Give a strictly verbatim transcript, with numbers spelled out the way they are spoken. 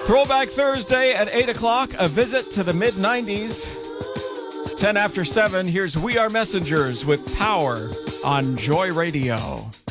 Throwback Thursday at eight o'clock, a visit to the mid nineties. ten after seven, here's We Are Messengers with Power on Joy Radio.